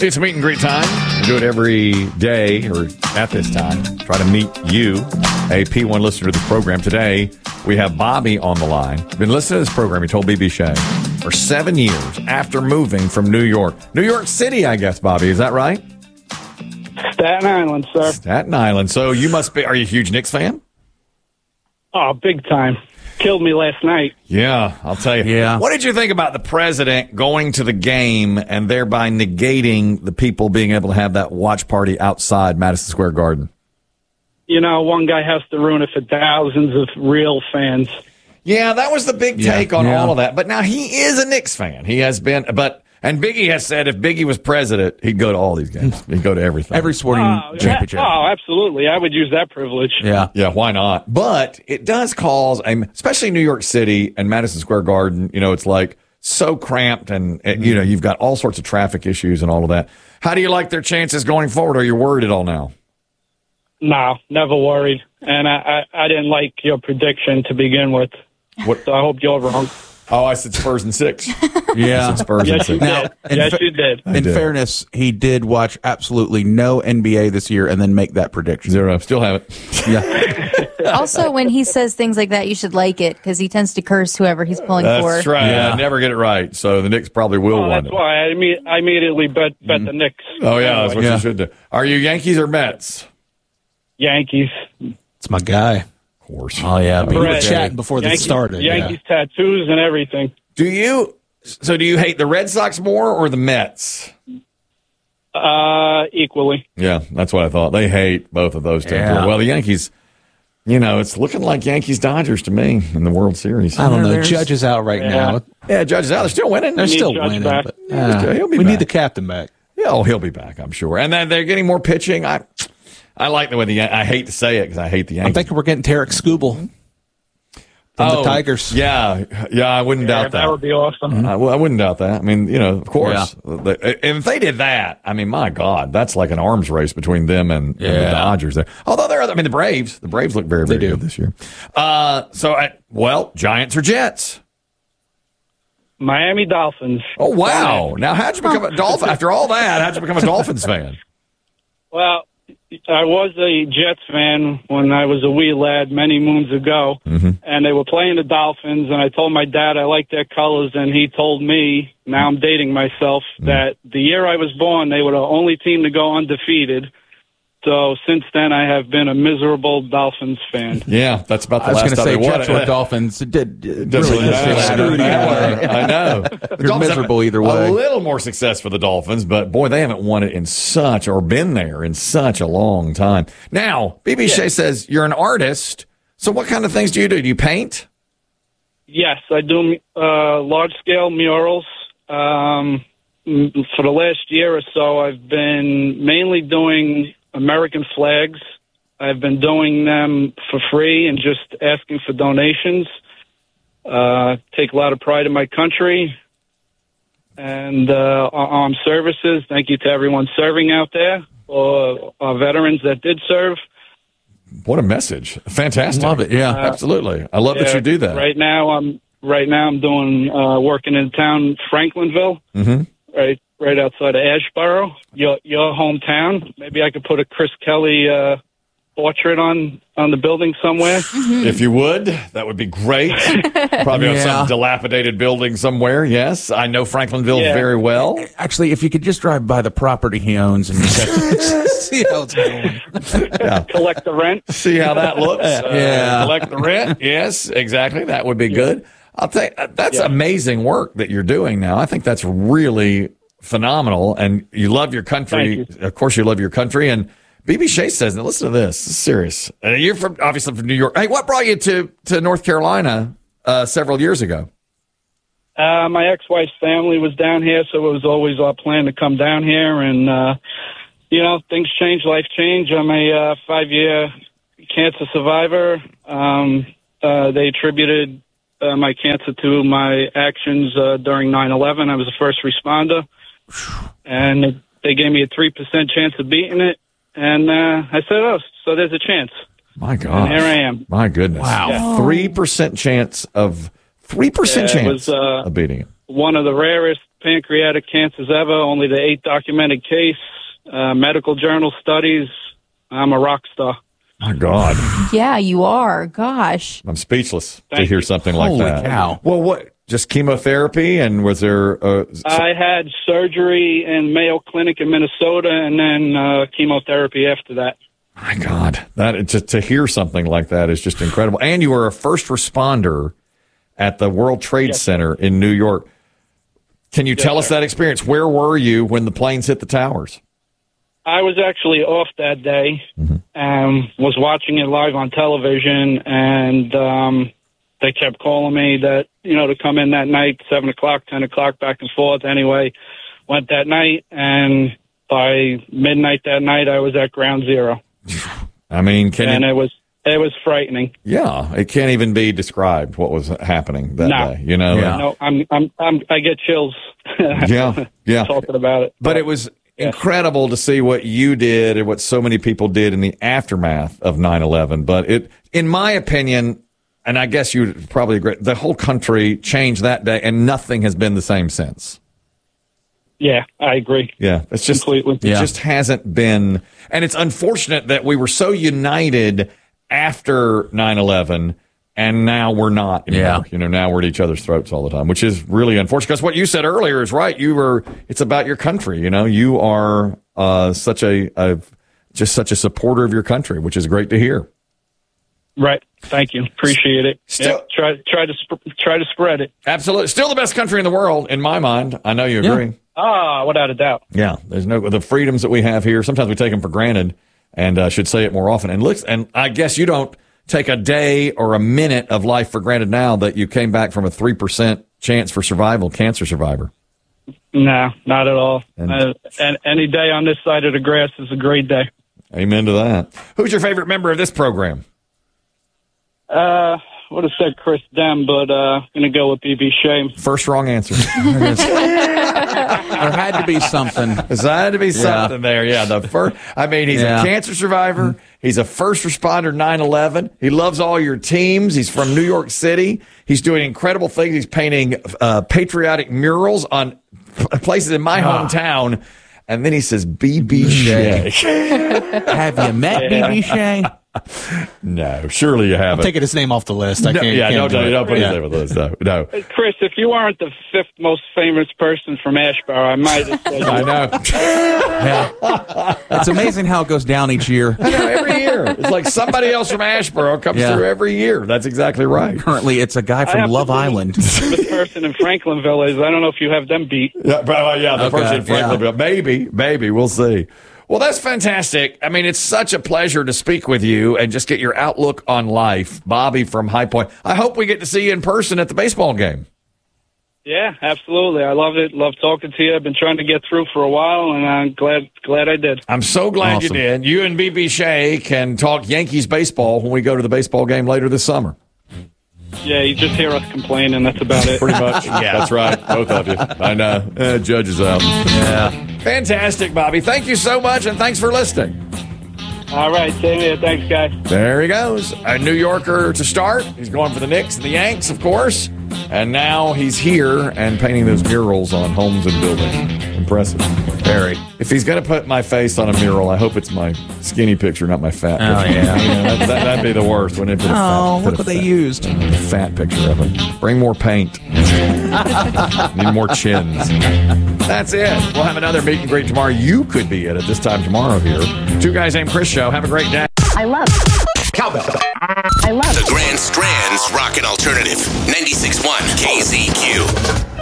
It's a meet and greet time. We do it every day or at this time. Try to meet you, a P1 listener to the program. Today, we have Bobby on the line. Been listening to this program, he told BB Shea, for 7 years after moving from New York. New York City, I guess, Bobby. Is that right? Staten Island, sir. Staten Island. So you must be, are you a huge Knicks fan? Oh, big time. Killed me last night. Yeah, I'll tell you. Yeah. What did you think about the president going to the game and thereby negating the people being able to have that watch party outside Madison Square Garden? You know, one guy has to ruin it for thousands of real fans. Yeah, that was the big take on all of that. But now he is a Knicks fan. He has been, and Biggie has said if Biggie was president, he'd go to all these games. He'd go to everything. Every sporting championship. Oh, absolutely. I would use that privilege. Yeah. Yeah, why not? But it does cause, especially New York City and Madison Square Garden, you know, it's like so cramped and, you know, you've got all sorts of traffic issues and all of that. How do you like their chances going forward? Are you worried at all now? No, never worried. And I didn't like your prediction to begin with. What? So I hope you're wrong. Oh, I said Spurs in 6. Yeah. I said Spurs in Yes, you 6. did. Yes, you did. In fairness, he did watch absolutely no NBA this year and then make that prediction. 0. Still haven't. Yeah. Also, when he says things like that, you should like it because he tends to curse whoever he's pulling for. That's right. Yeah. I never get it right. So the Knicks probably will Oh, win that's it. why I immediately bet the Knicks. Oh, yeah. That's what Yeah. you should do. Are you Yankees or Mets? Yankees. It's my guy. Of course. Oh, yeah. We were Red. chatting before this started. Yankees tattoos and everything. Do you hate the Red Sox more or the Mets? Equally. Yeah, that's what I thought. They hate both of those teams. Yeah. Well, the Yankees, you know, it's looking like Yankees-Dodgers to me in the World Series. I don't know. There's- Judge is out right now. Yeah, Judge is out. They're still winning. They're need still Judge winning. back. But, He'll be we back. need the captain back. Yeah, he'll be back, I'm sure. And then they're getting more pitching. I like the way I hate to say it because I hate the Yankees. I'm thinking we're getting Tarek Skubal from the Tigers. Yeah, I wouldn't doubt that. That would be awesome. I wouldn't doubt that. I mean, you know, of course. And if they did that, I mean, my God, that's like an arms race between them and the Dodgers there. Although the Braves look very, very good this year. Giants or Jets? Miami Dolphins. Oh, wow. Now, how'd you become a Dolphin? After all that, how'd you become a Dolphins fan? Well, I was a Jets fan when I was a wee lad many moons ago, and they were playing the Dolphins, and I told my dad I liked their colors, and he told me, now I'm dating myself, that the year I was born, they were the only team to go undefeated. So since then, I have been a miserable Dolphins fan. Yeah, that's about the I was last going to time say, they won Jets it. or Dolphins did really Doesn't matter. screwed either way. I know. You're miserable either way. A little more success for the Dolphins, but boy, they haven't won it in such or been there in such a long time. Now, BB Shea says you're an artist. So what kind of things do you do? Do you paint? Yes, I do large-scale murals. For the last year or so, I've been mainly doing American flags. I've been doing them for free and just asking for donations. Take a lot of pride in my country and armed services. Thank you to everyone serving out there, or our veterans that did serve. What a message. Fantastic. Love it, yeah. Absolutely. I love that you do that. Right now I'm doing working in town Franklinville. Right outside of Ashboro, your hometown. Maybe I could put a Chris Kelly portrait on the building somewhere. If you would, that would be great. Probably on some dilapidated building somewhere. Yes, I know Franklinville very well. Actually, if you could just drive by the property he owns and just See how it's going. Collect the rent. See how that looks. Yeah. Collect the rent. Yes, exactly. That would be good. I'll tell you, that's amazing work that you're doing now. I think that's really phenomenal. And you love your country. Thank you. Of course, you love your country. And BB Shea says, now listen to this. This is serious. You're obviously from New York. Hey, what brought you to North Carolina several years ago? My ex-wife's family was down here, so it was always our plan to come down here. And, things change, life change. I'm a 5-year cancer survivor. They attributed my cancer to my actions during 9/11. I was a first responder. And they gave me a 3% chance of beating it. And I said, so there's a chance. My God. And here I am. My goodness. Wow. Yeah. 3% chance of 3% chance of beating it. One of the rarest pancreatic cancers ever, only the 8th documented case, medical journal studies. I'm a rock star. My God. Yeah, you are. Gosh. I'm speechless to Thank hear you. something like Holy that. cow. Well, what? Just chemotherapy? And was there... I had surgery in Mayo Clinic in Minnesota and then chemotherapy after that. My God. That just to hear something like that is just incredible. And you were a first responder at the World Trade Center in New York. Can you tell us that experience? Where were you when the planes hit the towers? I was actually off that day and was watching it live on television, and they kept calling me that, to come in that night, 7 o'clock, 10 o'clock, back and forth. Anyway, went that night, and by midnight that night, I was at ground zero. I mean, it was frightening. Yeah, it can't even be described what was happening that day. Yeah. No, I get chills. Yeah. Talking about it. But it was incredible to see what you did and what so many people did in the aftermath of 9/11. But in my opinion, and I guess you'd probably agree, the whole country changed that day, and nothing has been the same since. Yeah, I agree. Yeah, it's just completely. It just hasn't been, and it's unfortunate that we were so united after 9/11, and now we're not anymore. Yeah. Now we're at each other's throats all the time, which is really unfortunate. Because what you said earlier is right. It's about your country. You are such a supporter of your country, which is great to hear. Right. Thank you. Appreciate it. Still, try to spread it. Absolutely. Still the best country in the world, in my mind. I know you agree. Without a doubt. Yeah. There's the freedoms that we have here. Sometimes we take them for granted, and should say it more often. And I guess you don't take a day or a minute of life for granted now that you came back from a 3% chance for survival, cancer survivor. No, not at all. And any day on this side of the grass is a great day. Amen to that. Who's your favorite member of this program? Would have said Chris Dem, but going to go with B.B. Shea. First wrong answer. There had to be something. There had to be something there. Yeah, he's a cancer survivor. He's a first responder 9/11. He loves all your teams. He's from New York City. He's doing incredible things. He's painting patriotic murals on places in my hometown. And then he says, B.B. Shea. Have you met B.B. Shea? No, surely you haven't. I'm taking his name off the list. I can't. Don't put his name on the list. No. Chris, if you aren't the 5th most famous person from Asheboro, I might have said I know. Yeah. It's amazing how it goes down each year. I know, every year. It's like somebody else from Asheboro comes through every year. That's exactly right. Currently, it's a guy from Love Island. The person in Franklinville is. I don't know if you have them beat. The person in Franklinville. Maybe. We'll see. Well, that's fantastic. I mean, it's such a pleasure to speak with you and just get your outlook on life. Bobby from High Point. I hope we get to see you in person at the baseball game. Yeah, absolutely. I love it. Love talking to you. I've been trying to get through for a while, and I'm glad I did. I'm so glad you did. You and B.B. Shea can talk Yankees baseball when we go to the baseball game later this summer. Yeah, you just hear us complaining. That's about it. Pretty much. Yeah, that's right. Both of you. I know. Judge is out. Yeah. Fantastic, Bobby. Thank you so much, and thanks for listening. All right. Same here. Thanks, guys. There he goes. A New Yorker to start. He's going for the Knicks and the Yanks, of course. And now he's here and painting those murals on homes and buildings. Impressive. Very. If he's going to put my face on a mural, I hope it's my skinny picture, not my fat picture. Oh, yeah. That'd be the worst. When they put look what they used. A fat picture of him. Bring more paint. Need more chins. That's it. We'll have another meet and greet tomorrow. You could be at this time tomorrow here. Two Guys Named Chris show. Have a great day. I love Cowbell. I love The Grand Strand's Rockin' Alternative. 96.1 KZQ.